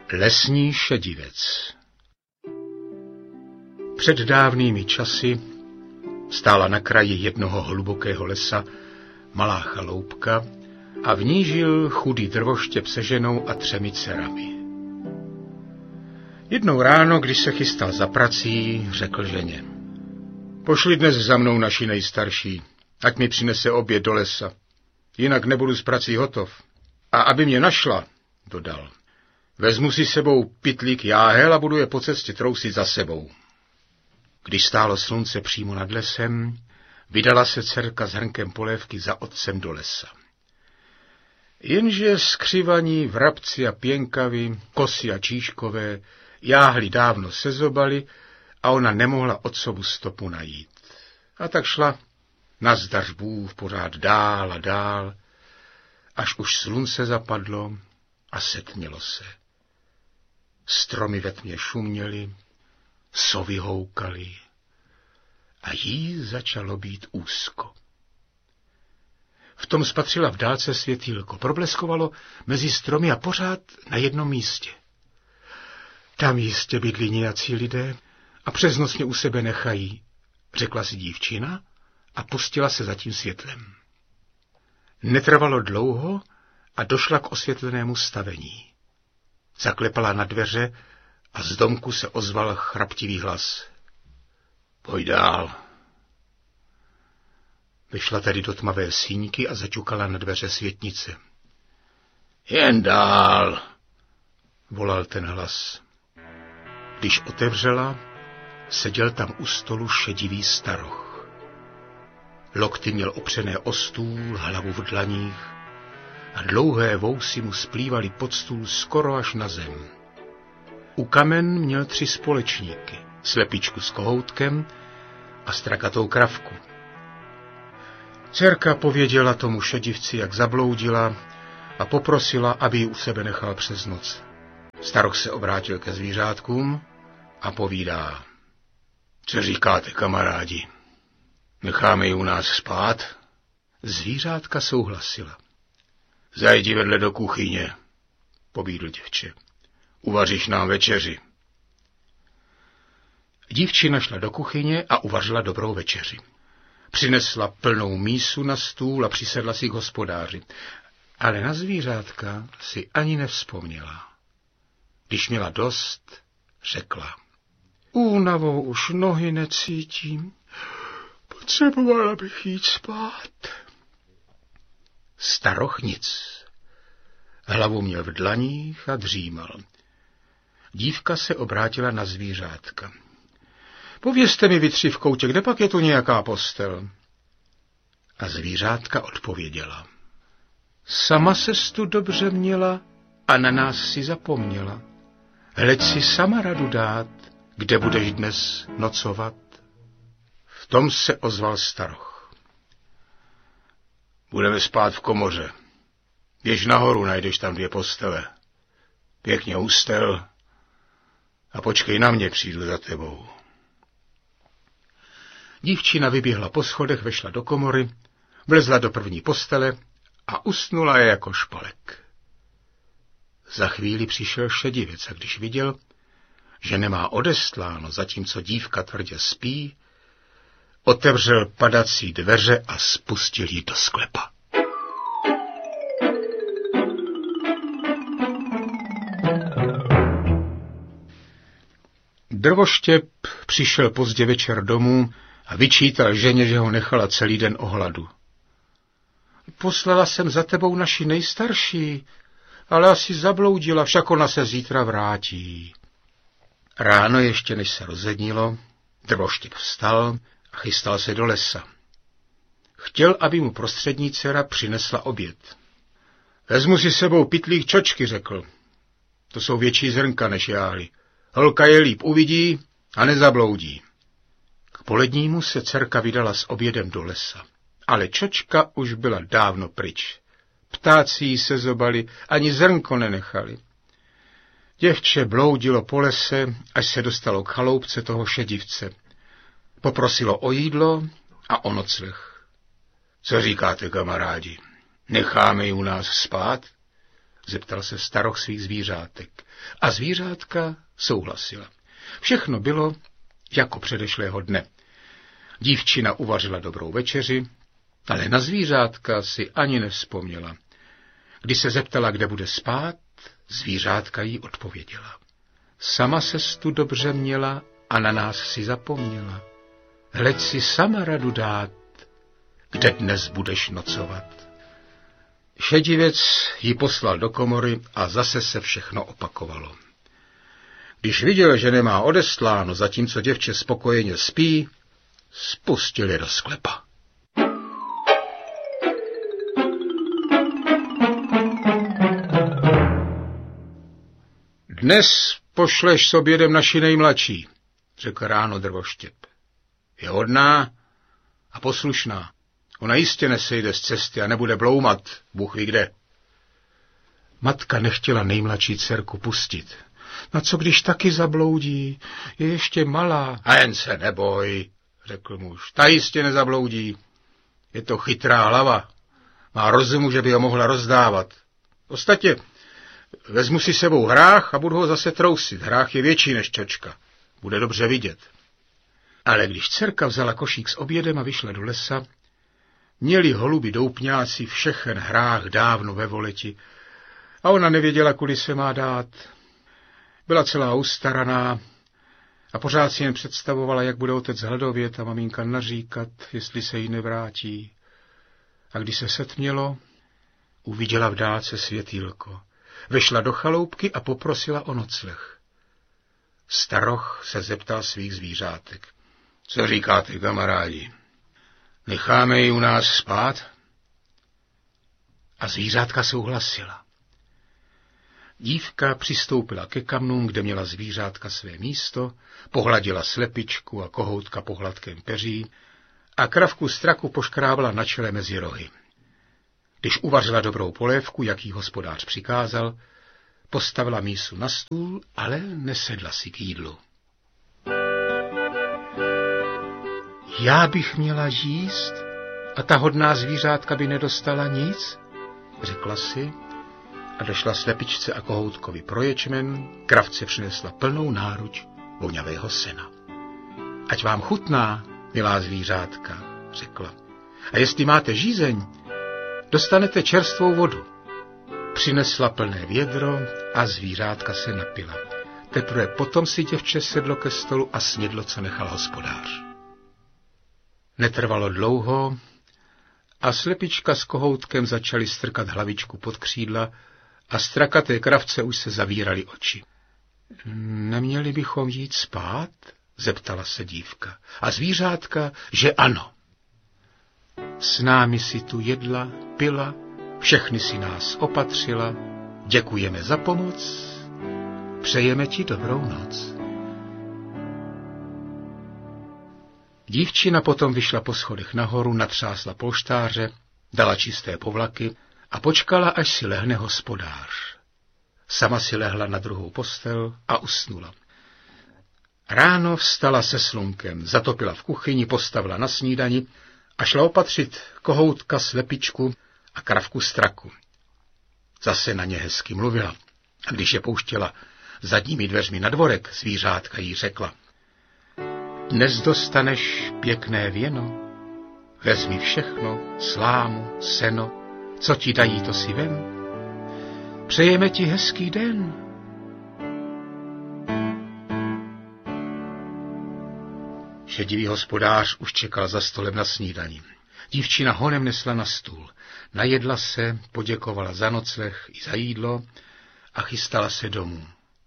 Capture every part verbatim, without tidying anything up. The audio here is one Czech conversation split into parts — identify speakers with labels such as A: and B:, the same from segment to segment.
A: Lesní šedivec. Před dávnými časy stála na kraji jednoho hlubokého lesa malá chaloupka a v ní žil chudý drvoštěp se ženou a třemi dcerami. Jednou ráno, když se chystal za prací, řekl ženě: Pošli dnes za mnou naši nejstarší, ať mi přinese oběd do lesa, jinak nebudu s prací hotov. A aby mě našla, dodal, vezmu si sebou pytlík jáhel a budu je po cestě trousit za sebou. Když stálo slunce přímo nad lesem, vydala se dcerka s hrnkem polévky za otcem do lesa. Jenže skřivaní, vrabci a pěnkavi, kosy a číškové jáhly dávno sezobali a ona nemohla otcovu stopu najít. A tak šla nazdař Bůh pořád dál a dál, až už slunce zapadlo a setmělo se. Stromy ve tmě šuměly, sovy houkaly a jí začalo být úzko. V tom spatřila v dálce světýlko, probleskovalo mezi stromy a pořád na jednom místě. Tam jistě bydlí nějací lidé a přes noc mě u sebe nechají, řekla si dívčina a pustila se za tím světlem. Netrvalo dlouho a došla k osvětlenému stavení. Zaklepala na dveře a z domku se ozval chraptivý hlas. Pojď dál. Vyšla tedy do tmavé síňky a zaťukala na dveře světnice. Jen dál, volal ten hlas. Když otevřela, seděl tam u stolu šedivý staroch. Lokty měl opřené o stůl, hlavu v dlaních a dlouhé vousy mu splývaly pod stůl skoro až na zem. U kamen měl tři společníky, slepičku s kohoutkem a strakatou kravku. Dcerka pověděla tomu šedivci, jak zabloudila, a poprosila, aby ji u sebe nechal přes noc. Staroch se obrátil ke zvířátkům a povídá. Co říkáte, kamarádi? Necháme ji u nás spát? Zvířátka souhlasila. Zajdi vedle do kuchyně, pobídl děvče. Uvaříš nám večeři. Dívčina šla do kuchyně a uvařila dobrou večeři. Přinesla plnou mísu na stůl a přisedla si k hospodáři. Ale na zvířátka si ani nevzpomněla. Když měla dost, řekla. Únavou už nohy necítím. Potřebovala bych jít spát. Staroch nic. Hlavu měl v dlaních a dřímal. Dívka se obrátila na zvířátka. Povězte mi vy tři v koutě, kde pak je tu nějaká postel? A zvířátka odpověděla. Sama ses tu dobře měla a na nás si zapomněla. Hleď si sama radu dát, kde budeš dnes nocovat. V tom se ozval staroch. Budeme spát v komoře. Běž nahoru, najdeš tam dvě postele. Pěkně ustel a počkej na mě, přijdu za tebou. Dívčina vyběhla po schodech, vešla do komory, vlezla do první postele a usnula je jako špalek. Za chvíli přišel šedivec a když viděl, že nemá odestláno, zatímco dívka tvrdě spí, otevřel padací dveře a spustil ji do sklepa. Drvoštěp přišel pozdě večer domů a vyčítal ženě, že ho nechala celý den o hladu. Poslala jsem za tebou naši nejstarší, ale asi zabloudila, však ona se zítra vrátí. Ráno ještě než se rozednilo, Drvoštěp vstal a chystal se do lesa. Chtěl, aby mu prostřední dcera přinesla oběd. Vezmu si sebou pytlík čočky, řekl. To jsou větší zrnka než jáhly. Holka je líp uvidí a nezabloudí. K polednímu se dcerka vydala s obědem do lesa, ale čočka už byla dávno pryč. Ptáci jí se zobali, ani zrnko nenechali. Děvče bloudilo po lese, až se dostalo k chaloupce toho šedivce. Poprosilo o jídlo a o nocleh. Co říkáte, kamarádi? Necháme ji u nás spát? zeptal se staroch svých zvířátek. A zvířátka souhlasila. Všechno bylo jako předešlého dne. Dívčina uvařila dobrou večeři, ale na zvířátka si ani nevzpomněla. Když se zeptala, kde bude spát, zvířátka jí odpověděla. Sama ses tu dobře měla a na nás si zapomněla. Hleď si sama radu dát, kde dnes budeš nocovat. Šedivec ji poslal do komory a zase se všechno opakovalo. Když viděl, že nemá odesláno, zatímco děvče spokojeně spí, spustil je do sklepa. Dnes pošleš s obědem naši nejmladší, řekl ráno drvoštěp. Je hodná a poslušná. Ona jistě nesejde z cesty a nebude bloumat, Bůh ví kde. Matka nechtěla nejmladší dcerku pustit. Na co když taky zabloudí? Je ještě malá. A jen se neboj, řekl muž. Ta jistě nezabloudí. Je to chytrá hlava. Má rozumu, že by ho mohla rozdávat. Ostatně vezmu si sebou hrách a budu ho zase trousit. Hrách je větší než čočka. Bude dobře vidět. Ale když dcerka vzala košík s obědem a vyšla do lesa, měli holubi doupňáci všechen hrách dávno ve voleti a ona nevěděla, kudy se má dát. Byla celá ustaraná a pořád si jen představovala, jak bude otec hladovět a maminka naříkat, jestli se jí nevrátí. A když se setmělo, uviděla v dálce světýlko. Vešla do chaloupky a poprosila o nocleh. Staroch se zeptal svých zvířátek. Co říkáte, kamarádi? Necháme ji u nás spát? A zvířátka souhlasila. Dívka přistoupila ke kamnům, kde měla zvířátka své místo, pohladila slepičku a kohoutka po hladkém peří a kravku straku poškrábala na čele mezi rohy. Když uvařila dobrou polévku, jak jí hospodář přikázal, postavila mísu na stůl, ale nesedla si k jídlu. Já bych měla jíst a ta hodná zvířátka by nedostala nic, řekla si a došla slepičce a kohoutkovi pro ječmen, kravce přinesla plnou náruč vonavého sena. Ať vám chutná, milá zvířátka, řekla. A jestli máte žízeň, dostanete čerstvou vodu. Přinesla plné vědro a zvířátka se napila. Teprve potom si děvče sedlo ke stolu a snědlo, co nechal hospodář. Netrvalo dlouho a slepička s kohoutkem začali strkat hlavičku pod křídla a strakaté kravce už se zavíraly oči. Neměli bychom jít spát? Zeptala se dívka. A zvířátka, že ano. S námi si tu jedla, pila, všechny si nás opatřila, děkujeme za pomoc, přejeme ti dobrou noc. Dívčina potom vyšla po schodech nahoru, natřásla polštáře, dala čisté povlaky a počkala, až si lehne hospodář. Sama si lehla na druhou postel a usnula. Ráno vstala se slunkem, zatopila v kuchyni, postavila na snídani a šla opatřit kohoutka, slepičku a kravku straku. Zase na ně hezky mluvila a když je pouštěla zadními dveřmi na dvorek, zvířátka jí řekla: Dnes dostaneš pěkné věno, vezmi všechno, slámu, seno, co ti dají, to si vem. Přejeme ti hezký den. Šedivý hospodář už čekal za stolem na snídani. Dívčina honem nesla na stůl. Najedla se, poděkovala za nocleh i za jídlo a chystala se domů.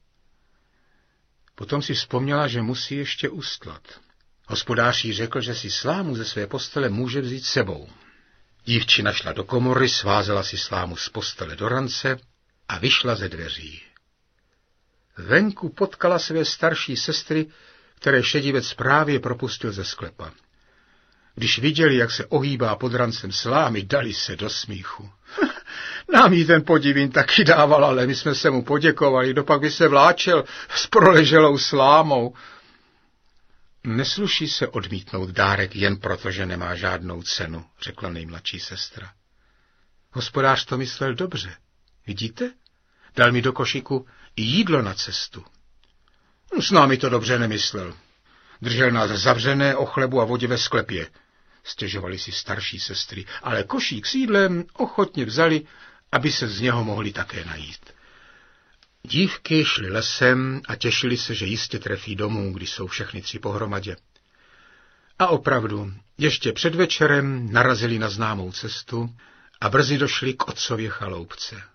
A: Potom si vzpomněla, že musí ještě ustlat. Hospodář jí řekl, že si slámu ze své postele může vzít sebou. Dívčina šla do komory, svázela si slámu z postele do rance a vyšla ze dveří. Venku potkala své starší sestry, které šedivec právě propustil ze sklepa. Když viděli, jak se ohýbá pod rancem slámy, dali se do smíchu. Nám jí ten podivín taky dával, ale my jsme se mu poděkovali, kdopak by se vláčel s proleželou slámou. Nesluší se odmítnout dárek jen proto, že nemá žádnou cenu, řekla nejmladší sestra. Hospodář to myslel dobře. Vidíte? Dal mi do košíku i jídlo na cestu. S námi to dobře nemyslel. Držel nás zavřené o chlebu a vodě ve sklepě. Stěžovali si starší sestry, ale košík s jídlem ochotně vzali, aby se z něho mohli také najít. Dívky šly lesem a těšili se, že jistě trefí domů, když jsou všechny tři pohromadě. A opravdu, ještě před večerem narazili na známou cestu a brzy došli k otcově chaloupce.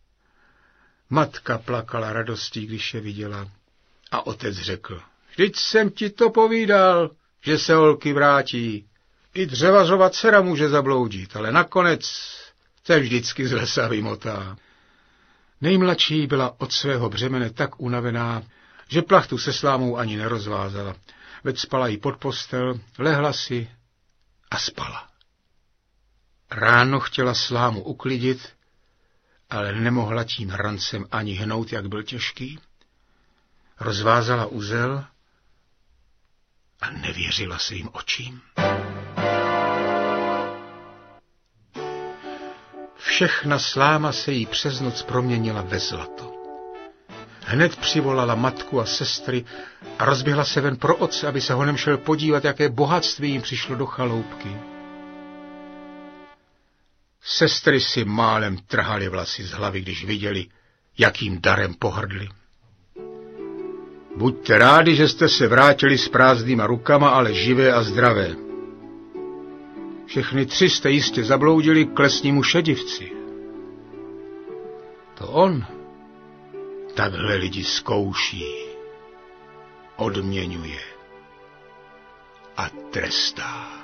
A: Matka plakala radostí, když je viděla, a otec řekl: vždyť jsem ti to povídal, že se holky vrátí. I dřevařova dcera může zabloudit, ale nakonec se vždycky z lesa vymotá. Nejmladší byla od svého břemene tak unavená, že plachtu se slámou ani nerozvázala. Veď spala jí pod postel, lehla si a spala. Ráno chtěla slámu uklidit, ale nemohla tím hrancem ani hnout, jak byl těžký. Rozvázala uzel a nevěřila svým očím. Všechna sláma se jí přes noc proměnila ve zlato. Hned přivolala matku a sestry a rozběhla se ven pro otce, aby se honem šel podívat, jaké bohatství jim přišlo do chaloupky. Sestry si málem trhaly vlasy z hlavy, když viděli, jakým darem pohrdli. Buďte rádi, že jste se vrátili s prázdnýma rukama, ale živé a zdravé. Všechny tři jste jistě zabloudili k lesnímu šedivci. To on takhle lidi zkouší, odměňuje a trestá.